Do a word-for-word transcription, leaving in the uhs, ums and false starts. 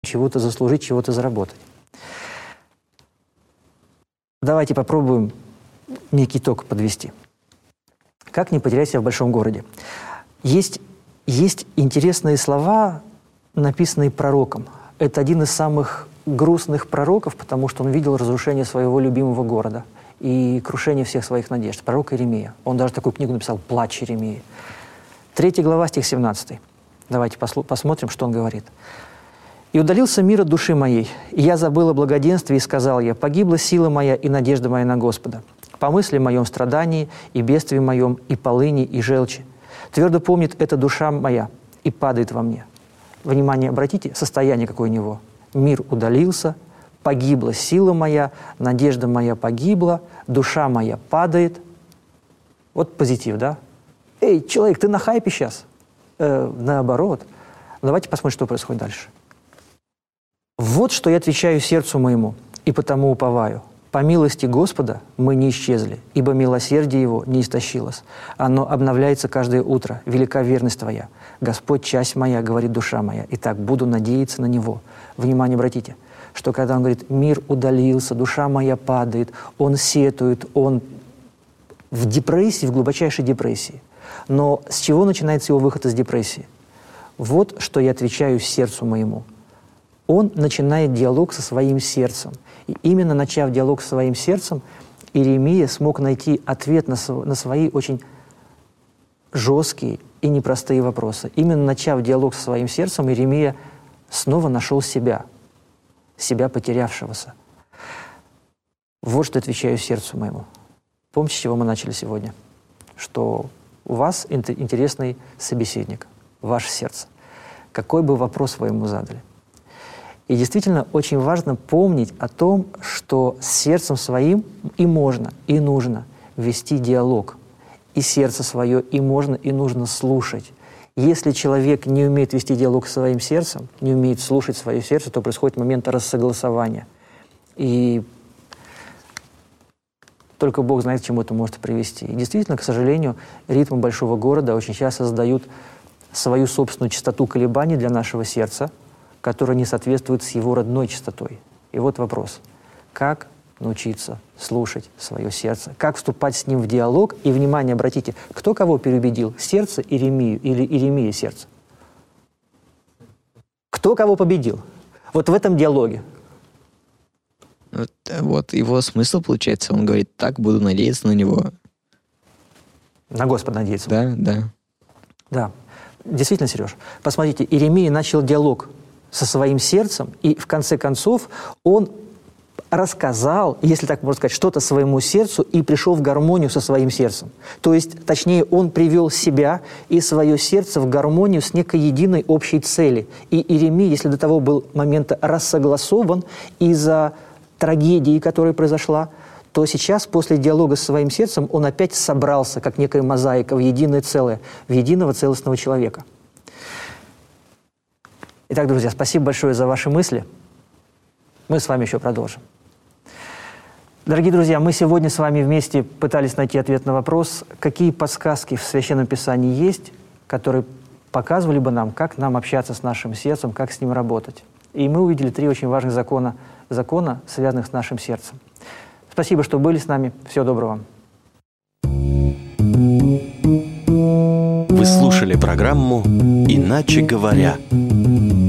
чего-то заслужить, чего-то заработать. Давайте попробуем некий итог подвести. Как не потерять себя в большом городе? Есть, есть интересные слова, написанные пророком. Это один из самых грустных пророков, потому что он видел разрушение своего любимого города и крушение всех своих надежд. Пророк Иеремия. Он даже такую книгу написал «Плач Иеремии». Третья глава, стих семнадцатый. Давайте посмотрим, что он говорит. «И удалился мир от души моей, и я забыл о благоденствии, и сказал я, погибла сила моя и надежда моя на Господа. По мысли моем страдании, и бедствии моем, и полыни, и желчи. Твердо помнит эта душа моя, и падает во мне». Внимание, обратите, состояние какое у него. «Мир удалился, погибла сила моя, надежда моя погибла, душа моя падает». Вот позитив, да? Эй, человек, ты на хайпе сейчас? Э, наоборот. Давайте посмотрим, что происходит дальше. «Вот что я отвечаю сердцу моему, и потому уповаю. По милости Господа мы не исчезли, ибо милосердие Его не истощилось. Оно обновляется каждое утро, велика верность Твоя. Господь, часть моя, говорит душа моя, итак, буду надеяться на Него». Внимание, обратите, что когда он говорит, мир удалился, душа моя падает, он сетует, он в депрессии, в глубочайшей депрессии. Но с чего начинается его выход из депрессии? «Вот что я отвечаю сердцу моему». Он начинает диалог со своим сердцем. И именно начав диалог со своим сердцем, Иеремия смог найти ответ на, на свои очень жесткие и непростые вопросы. Именно начав диалог со своим сердцем, Иеремия снова нашел себя, себя потерявшегося. Вот что отвечаю сердцу моему. Помните, с чего мы начали сегодня? Что у вас интересный собеседник, ваше сердце. Какой бы вопрос вы ему задали? И действительно очень важно помнить о том, что с сердцем своим и можно, и нужно вести диалог. И сердце свое и можно, и нужно слушать. Если человек не умеет вести диалог со своим сердцем, не умеет слушать свое сердце, то происходит момент рассогласования. И только Бог знает, к чему это может привести. И действительно, к сожалению, ритмы большого города очень часто создают свою собственную частоту колебаний для нашего сердца, которая не соответствует с его родной частотой. И вот вопрос. Как научиться слушать свое сердце? Как вступать с ним в диалог? И, внимание, обратите, кто кого переубедил? Сердце Иеремию или Иеремия сердце? Кто кого победил? Вот в этом диалоге. Вот, вот его смысл получается. Он говорит, так, буду надеяться на него. На Господа надеяться. Да, да. Да. Действительно, Сереж, посмотрите, Иеремия начал диалог со своим сердцем, и в конце концов он рассказал, если так можно сказать, что-то своему сердцу и пришел в гармонию со своим сердцем. То есть, точнее, он привел себя и свое сердце в гармонию с некой единой общей цели. И Иеремия, если до того был момент рассогласован из-за трагедии, которая произошла, то сейчас, после диалога с своим сердцем, он опять собрался, как некая мозаика, в единое целое, в единого целостного человека. Итак, друзья, спасибо большое за ваши мысли. Мы с вами еще продолжим. Дорогие друзья, мы сегодня с вами вместе пытались найти ответ на вопрос, какие подсказки в Священном Писании есть, которые показывали бы нам, как нам общаться с нашим сердцем, как с ним работать. И мы увидели три очень важных закона, закона, связанных с нашим сердцем. Спасибо, что были с нами. Всего доброго вам. Вы слушали программу «Иначе говоря».